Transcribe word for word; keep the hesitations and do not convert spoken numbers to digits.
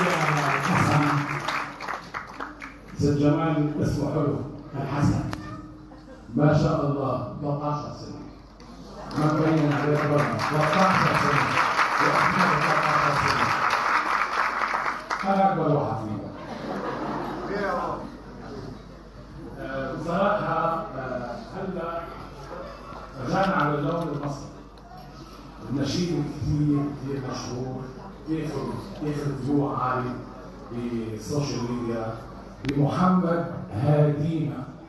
الحسن. ست جمال اسمه حلو، الحسن ما شاء الله ثلاث عشرة سنة، ما مبين عليه برا ثلاث عشرة سنة، وأحمد ثلاث عشرة سنة، أنا أكبر واحد فيهم. بصراحة هلا رجعنا على اللون المصري، النشيد كثير كثير مشهور، ياخذ ياخذ فيو عالي بالسوشيال ميديا، بمحمد هادينا